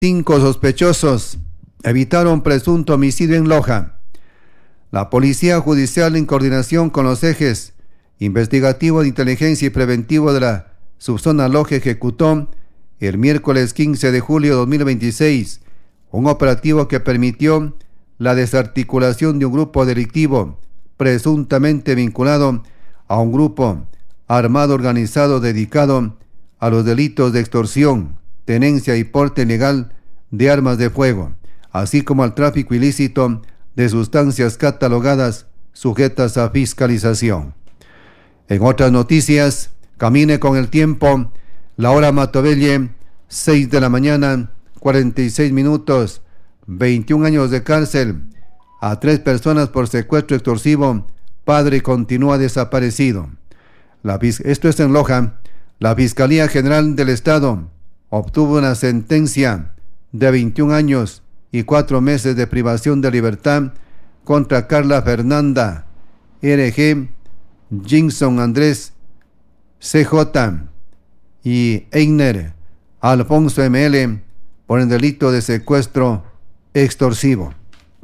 5 sospechosos evitaron presunto homicidio en Loja. La Policía Judicial, en coordinación con los ejes investigativo de inteligencia y preventivo de la subzona Loja, ejecutó el miércoles 15 de julio de 2026 un operativo que permitió la desarticulación de un grupo delictivo presuntamente vinculado a un grupo armado organizado dedicado a los delitos de extorsión, tenencia y porte ilegal de armas de fuego, así como al tráfico ilícito de sustancias catalogadas sujetas a fiscalización. En otras noticias, camine con el tiempo, la hora Matovelle, 6 de la mañana, 46 minutos, 21 años de cárcel a 3 personas por secuestro extorsivo, padre continúa desaparecido. Esto es en Loja. La Fiscalía General del Estado obtuvo una sentencia de 21 años y 4 meses de privación de libertad contra Carla Fernanda R.G., Jinson Andrés C.J. y Einer Alfonso M.L. por el delito de secuestro extorsivo.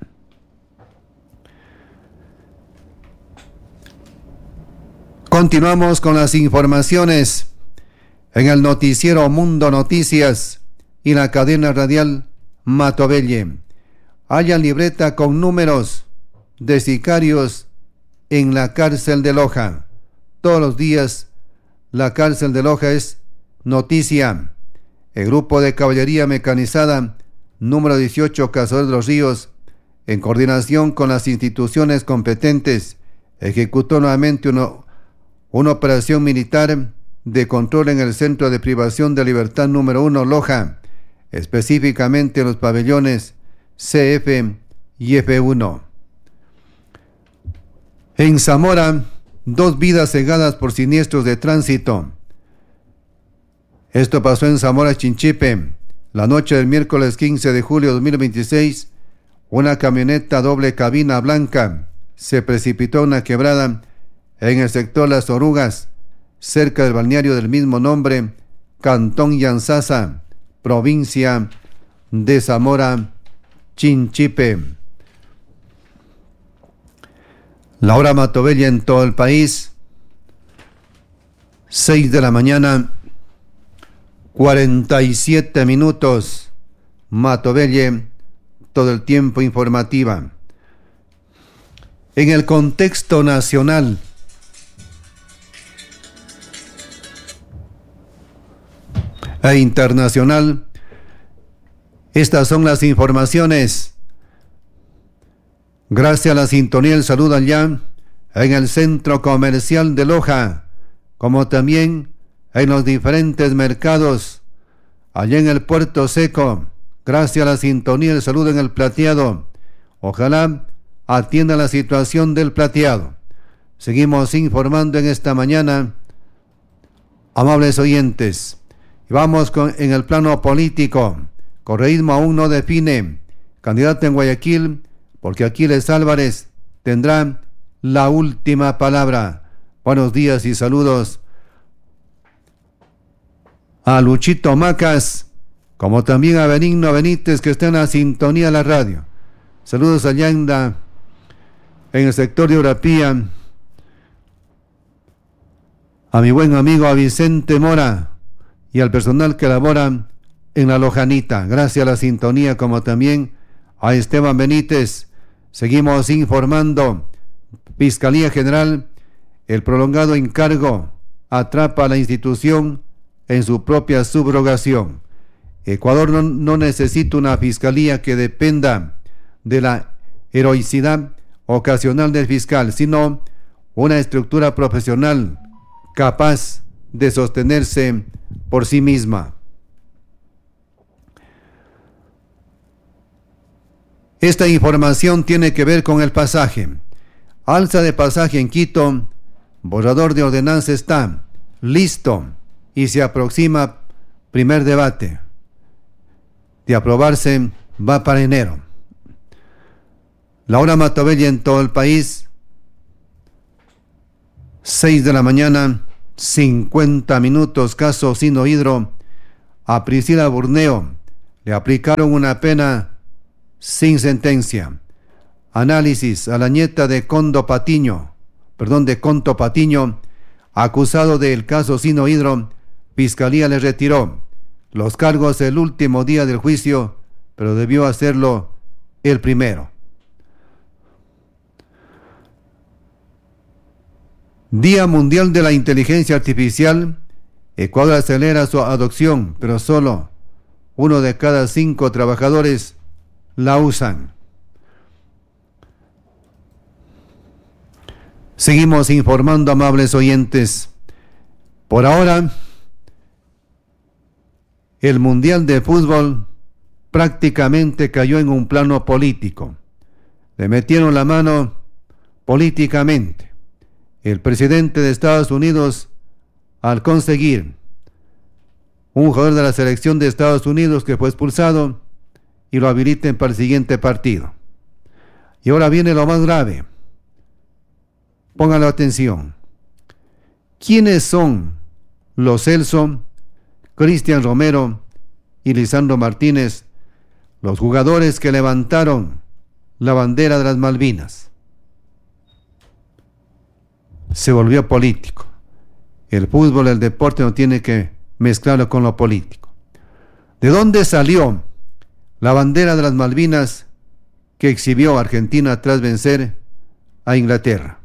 Continuamos con las informaciones en el noticiero Mundo Noticias y la cadena radial Matovelle. Hallan libreta con números de sicarios en la cárcel de Loja. Todos los días la cárcel de Loja es noticia. El grupo de caballería mecanizada número 18 Cazadores de los Ríos, en coordinación con las instituciones competentes, ejecutó nuevamente una operación militar de control en el Centro de Privación de Libertad número 1 Loja, específicamente en los pabellones CF y F1. En Zamora, 2 vidas cegadas por siniestros de tránsito. Esto pasó en Zamora, Chinchipe. La noche del miércoles 15 de julio de 2026, una camioneta doble cabina blanca se precipitó a una quebrada en el sector Las Orugas, cerca del balneario del mismo nombre, Cantón Yanzasa, provincia de Zamora, Chinchipe. La hora Matovelle en todo el país, 6 de la mañana, 47 minutos. Matovelle, todo el tiempo informativa. En el contexto nacional, e internacional, estas son las informaciones. Gracias a la sintonía, el saludo allá en el centro comercial de Loja, como también en los diferentes mercados, allá en el Puerto Seco. Gracias a la sintonía, el saludo en el Plateado. Ojalá atienda la situación del Plateado. Seguimos informando en esta mañana, amables oyentes. Y vamos en el plano político. Correísmo aún no define candidato en Guayaquil, porque Aquiles Álvarez tendrá la última palabra. Buenos días y saludos a Luchito Macas, como también a Benigno Benítez, que está en la sintonía de la radio. Saludos allá en el sector de Urapía, a mi buen amigo a Vicente Mora y al personal que labora en la Lojanita. Gracias a la sintonía, como también a Esteban Benítez. Seguimos informando. Fiscalía General, el prolongado encargo atrapa a la institución en su propia subrogación. Ecuador no necesita una fiscalía que dependa de la heroicidad ocasional del fiscal, sino una estructura profesional capaz de sostenerse por sí misma. Esta información tiene que ver con el pasaje. Alza de pasaje en Quito, borrador de ordenanza está listo y se aproxima primer debate. De aprobarse, va para enero. La hora Matovelle en todo el país, 6 de la mañana, 50 minutos. Caso Sino Hidro. A Priscila Burneo le aplicaron una pena sin sentencia. Análisis a la nieta de Conto Patiño, acusado del caso Sino Hidro, Fiscalía le retiró los cargos el último día del juicio, pero debió hacerlo el primero. Día Mundial de la Inteligencia Artificial. Ecuador acelera su adopción, pero solo 1 de cada 5 trabajadores la usan. Seguimos informando, amables oyentes. Por ahora, el Mundial de Fútbol prácticamente cayó en un plano político. Le metieron la mano políticamente. El presidente de Estados Unidos, al conseguir un jugador de la selección de Estados Unidos que fue expulsado, y lo habiliten para el siguiente partido. Y ahora viene lo más grave. Pónganle atención. ¿Quiénes son los Celso, Cristian Romero y Lisandro Martínez, los jugadores que levantaron la bandera de las Malvinas? Se volvió político. El fútbol, el deporte, no tiene que mezclarlo con lo político. ¿De dónde salió la bandera de las Malvinas que exhibió Argentina tras vencer a Inglaterra?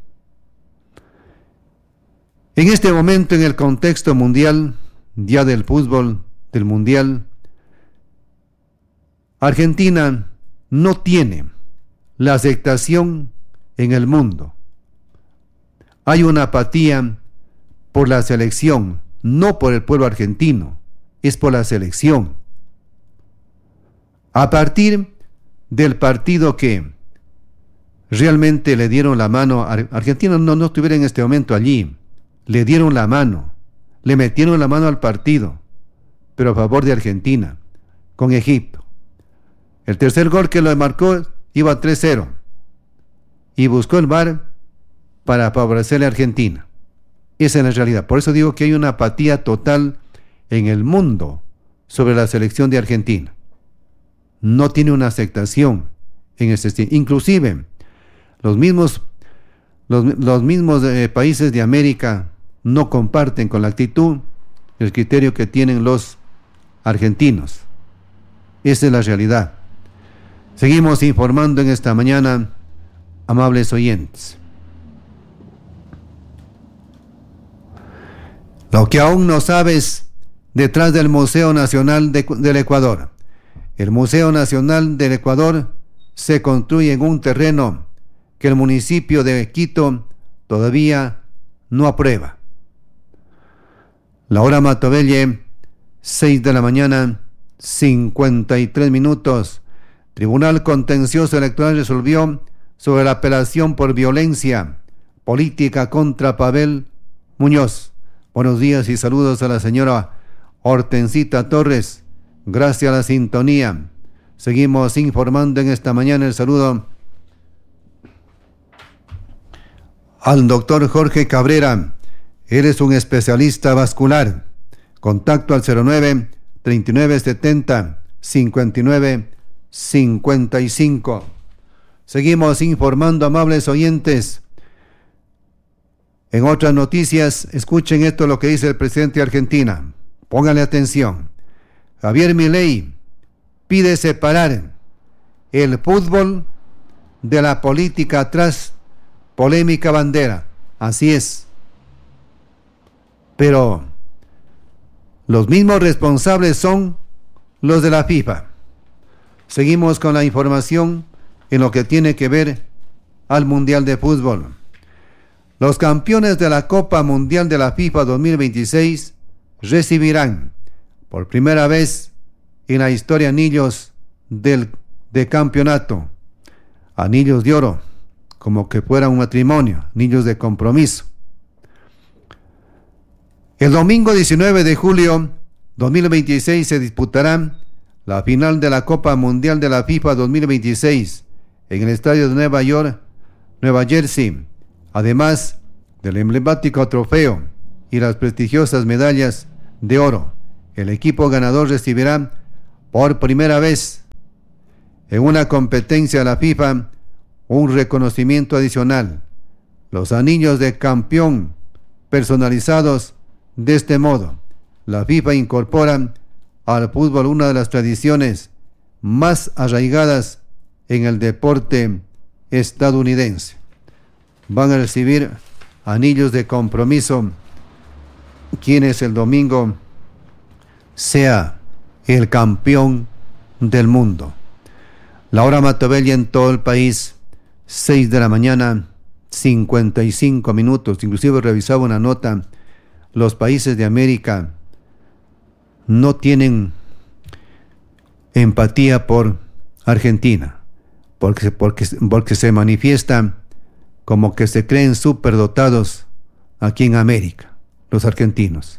En este momento, en el contexto mundial, día del fútbol, del mundial, Argentina no tiene la aceptación en el mundo. Hay una apatía por la selección, no por el pueblo argentino, es por la selección. A partir del partido que realmente le dieron la mano, Argentina no estuviera en este momento allí, le dieron la mano, le metieron la mano al partido, pero a favor de Argentina, con Egipto. El tercer gol que lo marcó iba 3-0 y buscó el VAR para favorecerle a Argentina. Esa es la realidad. Por eso digo que hay una apatía total en el mundo sobre la selección de Argentina. No tiene una aceptación en ese estilo. Inclusive los mismos países de América no comparten con la actitud, el criterio que tienen los argentinos. Esa es la realidad. Seguimos informando en esta mañana, amables oyentes. Lo que aún no sabes detrás del Museo Nacional del Ecuador. El Museo Nacional del Ecuador se construye en un terreno que el municipio de Quito todavía no aprueba. La hora Matobelle, 6 de la mañana, 53 minutos. Tribunal Contencioso Electoral resolvió sobre la apelación por violencia política contra Pavel Muñoz. Buenos días y saludos a la señora Hortensita Torres. Gracias a la sintonía. Seguimos informando en esta mañana. El saludo al doctor Jorge Cabrera. Él es un especialista vascular. Contacto al 09-3970-5955. Seguimos informando, amables oyentes. En otras noticias, escuchen esto lo que dice el presidente de Argentina. Pónganle atención. Javier Milei pide separar el fútbol de la política tras polémica bandera. Así es. Pero los mismos responsables son los de la FIFA. Seguimos con la información en lo que tiene que ver al Mundial de Fútbol. Los campeones de la Copa Mundial de la FIFA 2026 recibirán por primera vez en la historia anillos de campeonato, anillos de oro, como que fuera un matrimonio, anillos de compromiso. El domingo 19 de julio 2026 se disputará la final de la Copa Mundial de la FIFA 2026 en el estadio de Nueva York, Nueva Jersey. Además del emblemático trofeo y las prestigiosas medallas de oro, el equipo ganador recibirá por primera vez en una competencia de la FIFA, un reconocimiento adicional: los anillos de campeón personalizados. De este modo, la FIFA incorpora al fútbol una de las tradiciones más arraigadas en el deporte estadounidense. Van a recibir anillos de compromiso quienes el domingo sea el campeón del mundo. La hora Matovella en todo el país, 6 de la mañana, 55 minutos. Inclusive revisaba una nota: los países de América no tienen empatía por Argentina, porque se manifiesta como que se creen superdotados aquí en América, los argentinos.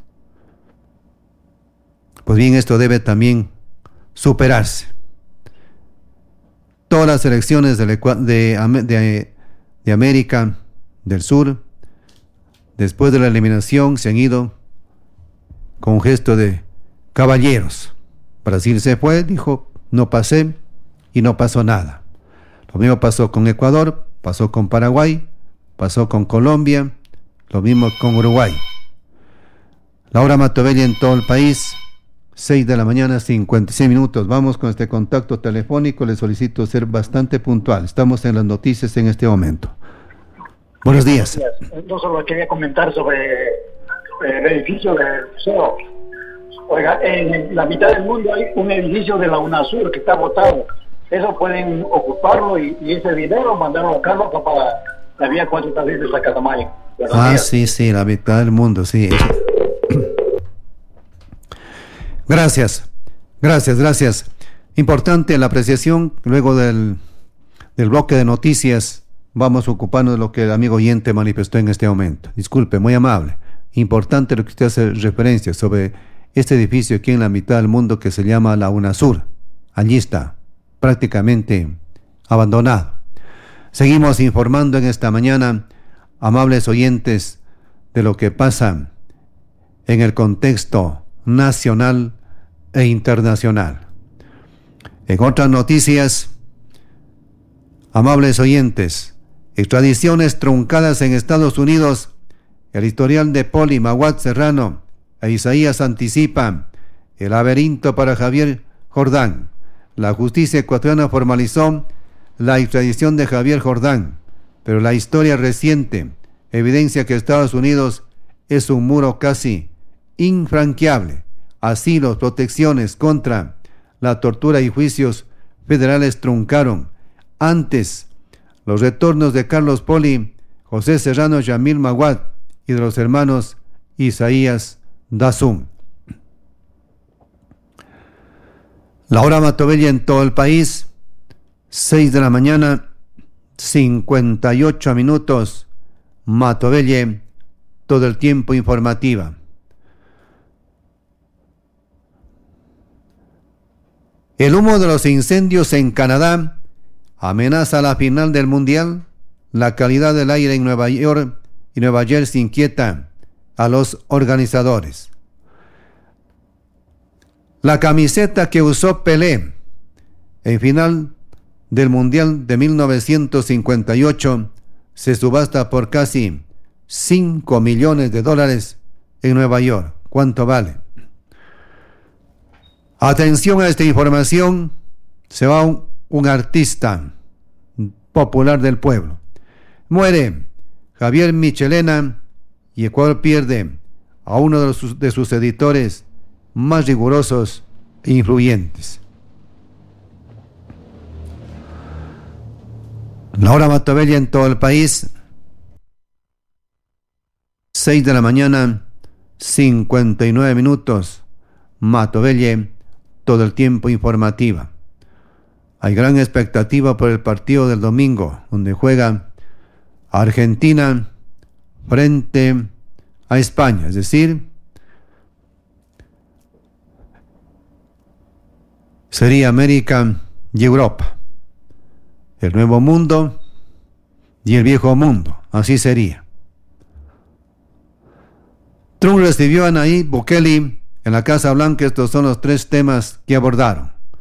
Pues bien, esto debe también superarse. Todas las selecciones de América del Sur, después de la eliminación, se han ido con un gesto de caballeros. Brasil se fue, dijo: no pasé, y no pasó nada. Lo mismo pasó con Ecuador, pasó con Paraguay, pasó con Colombia, lo mismo con Uruguay. La hora Matovella en todo el país, 6 de la mañana, 56 minutos. Vamos con este contacto telefónico. Le solicito ser bastante puntual. Estamos en las noticias en este momento. Buenos días. Yo solo quería comentar sobre el edificio del museo. Oiga, en la mitad del mundo hay un edificio de la UNASUR que está botado. Eso pueden ocuparlo y ese dinero mandarlo a Carlos para la vía 4 de la Catamayo. Sí, la mitad del mundo, sí. Gracias. Importante la apreciación. Luego del bloque de noticias vamos a ocuparnos de lo que el amigo oyente manifestó en este momento. Disculpe, muy amable. Importante lo que usted hace referencia sobre este edificio aquí en la mitad del mundo que se llama la UNASUR. Allí está, prácticamente abandonado. Seguimos informando en esta mañana, amables oyentes, de lo que pasa en el contexto nacional e internacional. En otras noticias, amables oyentes, extradiciones truncadas en Estados Unidos. El historial de Poli, Maguad Serrano e Isaías anticipa el laberinto para Javier Jordán. La justicia ecuatoriana formalizó la extradición de Javier Jordán, pero la historia reciente evidencia que Estados Unidos es un muro casi infranqueable. Asilos, protecciones contra la tortura y juicios federales truncaron antes los retornos de Carlos Poli, José Serrano, Yamil Maguad y de los hermanos Isaías Dazún. La hora Matovella en todo el país, 6 de la mañana, 58 minutos. Matovella, todo el tiempo informativa. El humo de los incendios en Canadá amenaza la final del Mundial. La calidad del aire en Nueva York y Nueva Jersey inquieta a los organizadores. La camiseta que usó Pelé en final del Mundial de 1958 se subasta por casi $5 millones en Nueva York. ¿Cuánto vale? Atención a esta información. Se va un artista popular del pueblo. Muere Javier Michelena y Ecuador pierde a uno de sus editores más rigurosos e influyentes. La hora Matovella en todo el país, 6 de la mañana, 59 minutos. Matovella, todo el tiempo informativa. Hay gran expectativa por el partido del domingo, donde juega Argentina frente a España, es decir, sería América y Europa, el nuevo mundo y el viejo mundo, así sería. Trump recibió a Nayib Bukele en la Casa Blanca. Estos son los 3 temas que abordaron.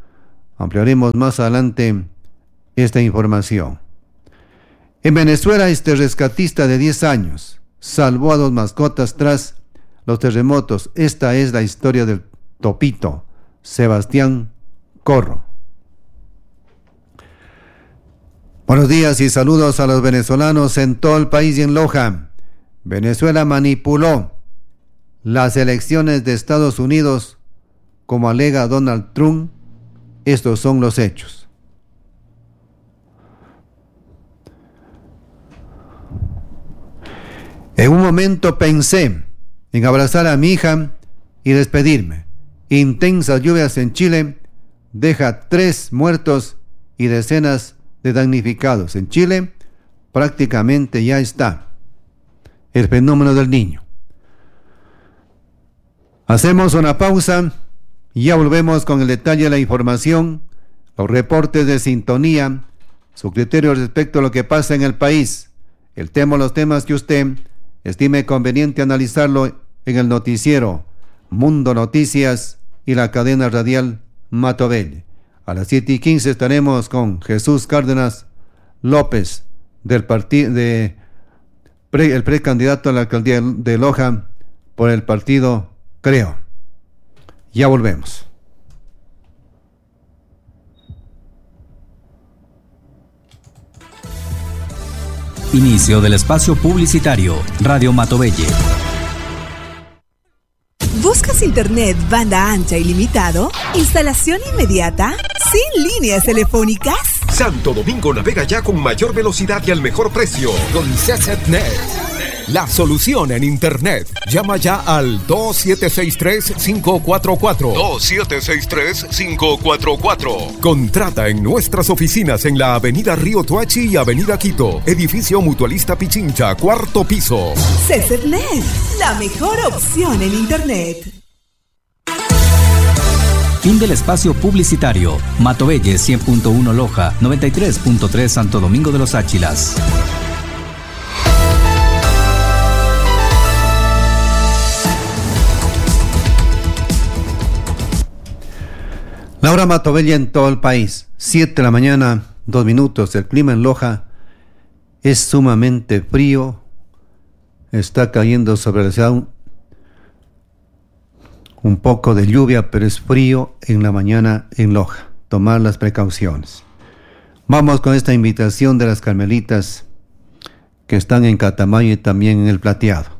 Ampliaremos más adelante esta información. En Venezuela, este rescatista de 10 años salvó a 2 mascotas tras los terremotos. Esta es la historia del topito, Sebastián Corro. Buenos días y saludos a los venezolanos en todo el país y en Loja. Venezuela manipuló las elecciones de Estados Unidos, como alega Donald Trump. Estos son los hechos. En un momento pensé en abrazar a mi hija y despedirme. Intensas lluvias en Chile deja 3 muertos y decenas de damnificados. En Chile prácticamente ya está el fenómeno del Niño. Hacemos una pausa y ya volvemos con el detalle de la información, los reportes de sintonía, su criterio respecto a lo que pasa en el país, los temas que usted estime conveniente analizarlo en el noticiero Mundo Noticias y la cadena radial Matovelle. A las 7:15 estaremos con Jesús Cárdenas López, del partido el precandidato a la alcaldía de Loja por el partido Creo. Ya volvemos. Inicio del espacio publicitario. Radio Matovelle. ¿Buscas internet banda ancha ilimitado? ¿Instalación inmediata? ¿Sin líneas telefónicas? Santo Domingo navega ya con mayor velocidad y al mejor precio con CCNet, la solución en internet. Llama ya al 2763-544. 2763-544. Contrata en nuestras oficinas en la avenida Río Toachi y avenida Quito, edificio Mutualista Pichincha, 4º piso. CCNet, la mejor opción en internet. Fin del espacio publicitario. Matovelle 100.1 Loja, 93.3 Santo Domingo de los Áchilas. Laura Matovelle en todo el país. 7 de la mañana, 2 minutos. El clima en Loja es sumamente frío. Está cayendo sobre la ciudad un poco de lluvia, pero es frío en la mañana en Loja. Tomar las precauciones. Vamos con esta invitación de las Carmelitas que están en Catamayo y también en El Plateado.